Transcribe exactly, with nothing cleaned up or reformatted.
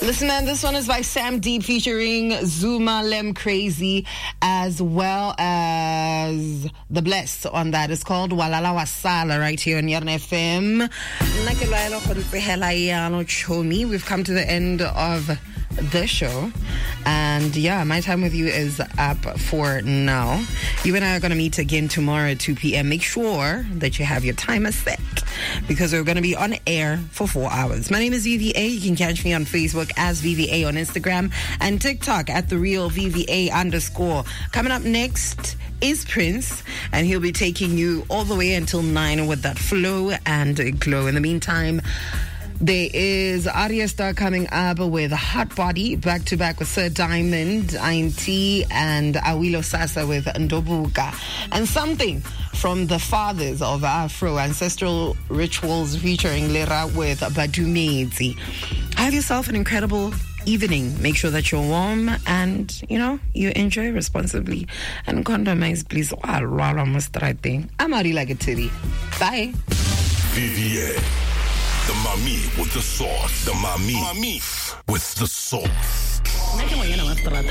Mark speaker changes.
Speaker 1: Listen, man, this one is by Sam Deep featuring Zuma Lem Crazy, as well as The Bless on that. It's called Walala Wasala right here on Yarn F M. We've come to the end of the show, and yeah, my time with you is up for now. You and I are going to meet again tomorrow at two p.m. Make sure that you have your timer set, because we're going to be on air for four hours. My name is V V A. You can catch me on Facebook as V V A, on Instagram and TikTok at the real V V A underscore. Coming up next is Prince, and he'll be taking you all the way until nine with that flow and glow. In the meantime, there is Arya Star coming up with Hot Body, back to back with Sir Diamond, I N T, and Awilo Sasa with Ndobuka. And something from the fathers of Afro, Ancestral Rituals, featuring Lera with Badumezi. Have yourself an incredible evening. Make sure that you're warm and, you know, you enjoy responsibly. And condomize, please. I'm already like a titty. Bye.
Speaker 2: V V A. The mami with the sauce. The mami, mami with the sauce.